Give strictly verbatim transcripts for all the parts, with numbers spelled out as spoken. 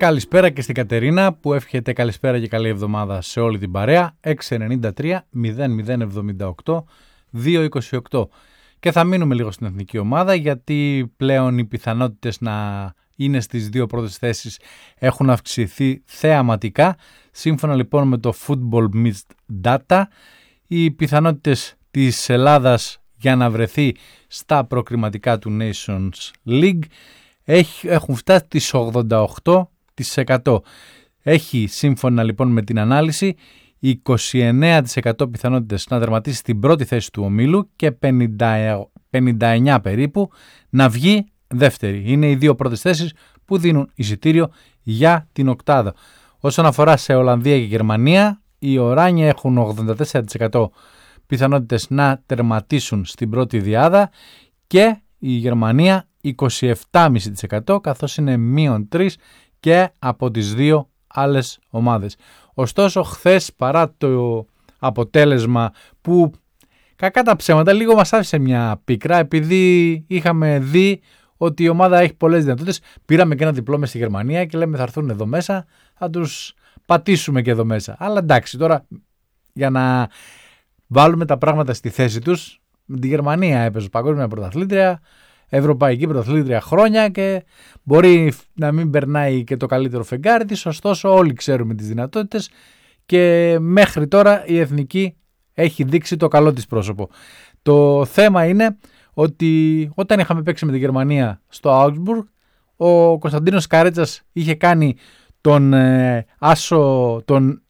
Καλησπέρα και στην Κατερίνα που εύχεται καλησπέρα και καλή εβδομάδα σε όλη την παρέα. έξι εννιά τρία μηδέν μηδέν εβδομήντα οκτώ δύο είκοσι οκτώ. Και θα μείνουμε λίγο στην εθνική ομάδα γιατί πλέον οι πιθανότητες να είναι στις δύο πρώτες θέσεις έχουν αυξηθεί θεαματικά. Σύμφωνα λοιπόν με το Football Mixed Data, οι πιθανότητες της Ελλάδας για να βρεθεί στα προκριματικά του Nations League έχουν φτάσει τις ογδόντα οκτώ τοις εκατό. Έχει σύμφωνα λοιπόν με την ανάλυση είκοσι εννέα τοις εκατό πιθανότητες να τερματίσει στην πρώτη θέση του ομίλου και πενήντα, πενήντα εννέα περίπου να βγει δεύτερη. Είναι οι δύο πρώτες θέσεις που δίνουν εισιτήριο για την οκτάδα. Όσον αφορά σε Ολλανδία και Γερμανία, οι Οράνια έχουν ογδόντα τέσσερα τοις εκατό πιθανότητες να τερματίσουν στην πρώτη διάδα και η Γερμανία είκοσι επτά κόμμα πέντε τοις εκατό καθώς είναι μείον τρία και από τις δύο άλλες ομάδες. Ωστόσο χθες παρά το αποτέλεσμα που κακά τα ψέματα λίγο μας άφησε μια πίκρα επειδή είχαμε δει ότι η ομάδα έχει πολλές δυνατότητες, πήραμε και ένα διπλό μες στη Γερμανία και λέμε θα έρθουν εδώ μέσα, θα τους πατήσουμε και εδώ μέσα. Αλλά εντάξει, τώρα για να βάλουμε τα πράγματα στη θέση τους, με τη Γερμανία έπαιζε παγκόσμια πρωταθλήτρια, ευρωπαϊκή πρωταθλήτρια χρόνια και μπορεί να μην περνάει και το καλύτερο φεγγάρι της, ωστόσο όλοι ξέρουμε τις δυνατότητες και μέχρι τώρα η εθνική έχει δείξει το καλό της πρόσωπο. Το θέμα είναι ότι όταν είχαμε παίξει με τη Γερμανία στο Augsburg, ο Κωνσταντίνος Καρέτσας είχε κάνει τον ε, άσο, τον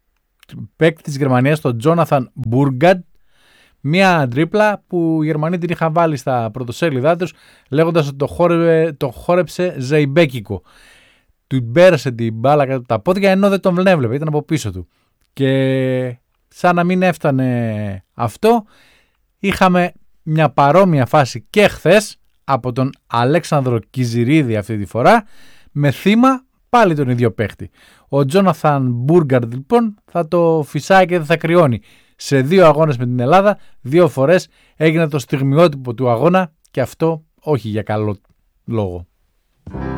παίκτη της Γερμανίας, τον Τζόναθαν Μπουργκαντ, μια τρίπλα που οι Γερμανοί την είχαν βάλει στα πρωτοσέλιδά τους λέγοντας ότι το, χόρευε, το χόρεψε ζεϊμπέκικο. Του πέρασε την μπάλα κάτω από τα πόδια ενώ δεν τον έβλεπε, ήταν από πίσω του. Και σαν να μην έφτανε αυτό, είχαμε μια παρόμοια φάση και χθες από τον Αλέξανδρο Κιζιρίδη αυτή τη φορά με θύμα πάλι τον ίδιο παίχτη. Ο Τζόναθαν Μπουργκαρντ λοιπόν θα το φυσάει και δεν θα κρυώνει. Σε δύο αγώνες με την Ελλάδα, δύο φορές έγινε το στιγμιότυπο του αγώνα και αυτό όχι για καλό λόγο.